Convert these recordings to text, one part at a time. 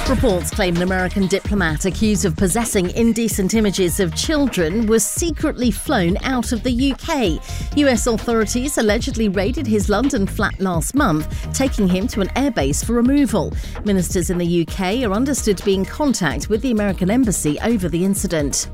Reports claim an American diplomat accused of possessing indecent images of children was secretly flown out of the UK. US authorities allegedly raided his London flat last month, taking him to an airbase for removal. Ministers in the UK are understood to be in contact with the American embassy over the incident.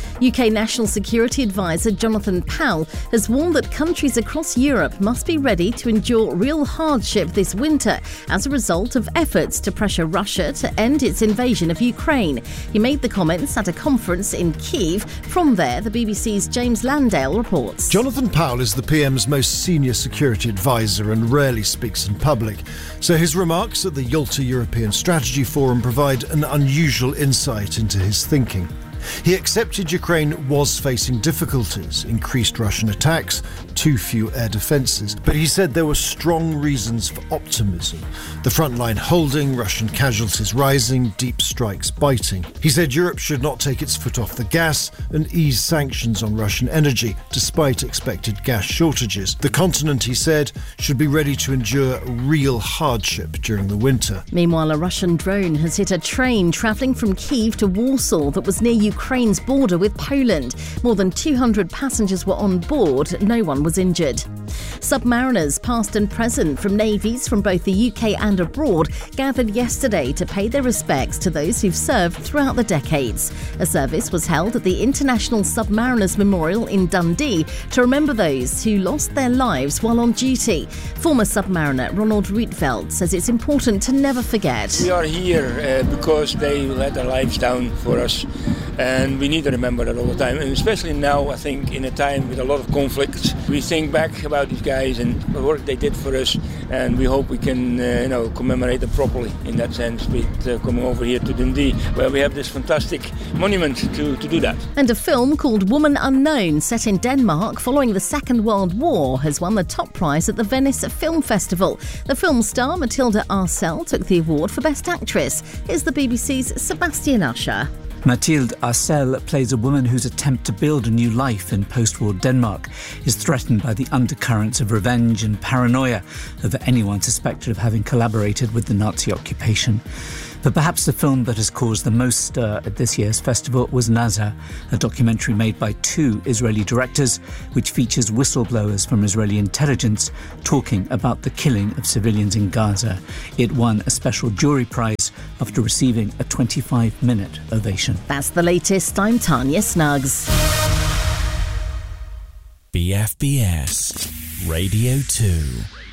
UK National Security Advisor Jonathan Powell has warned that countries across Europe must be ready to endure real hardship this winter as a result of efforts to pressure Russia to end its invasion of Ukraine. He made the comments at a conference in Kyiv. From there, the BBC's James Landale reports. Jonathan Powell is the PM's most senior security advisor and rarely speaks in public. So his remarks at the Yalta European Strategy Forum provide an unusual insight into his thinking. He accepted Ukraine was facing difficulties, increased Russian attacks, too few air defences, but he said there were strong reasons for optimism. The front line holding, Russian casualties rising, deep strikes biting. He said Europe should not take its foot off the gas and ease sanctions on Russian energy, despite expected gas shortages. The continent, he said, should be ready to endure real hardship during the winter. Meanwhile, a Russian drone has hit a train travelling from Kyiv to Warsaw that was near Ukraine's border with Poland. More than 200 passengers were on board. No one was injured. Submariners, past and present, from navies from both the UK and abroad, gathered yesterday to pay their respects to those who've served throughout the decades. A service was held at the International Submariners Memorial in Dundee to remember those who lost their lives while on duty. Former submariner Ronald Rietveld says it's important to never forget. We are here because they let their lives down for us. And we need to remember that all the time. And especially now, I think, in a time with a lot of conflicts, we think back about these guys and the work they did for us. And we hope we can, commemorate them properly in that sense with coming over here to Dundee, where we have this fantastic monument to do that. And a film called Woman Unknown, set in Denmark following the Second World War, has won the top prize at the Venice Film Festival. The film star Matilda Arcel took the award for Best Actress. Here's the BBC's Sebastian Usher. Mathilde Arcel plays a woman whose attempt to build a new life in post-war Denmark is threatened by the undercurrents of revenge and paranoia over anyone suspected of having collaborated with the Nazi occupation. But perhaps the film that has caused the most stir at this year's festival was Nazar, a documentary made by two Israeli directors, which features whistleblowers from Israeli intelligence talking about the killing of civilians in Gaza. It won a special jury prize after receiving a 25-minute ovation. That's the latest. I'm Tanya Snuggs. BFBS Radio 2.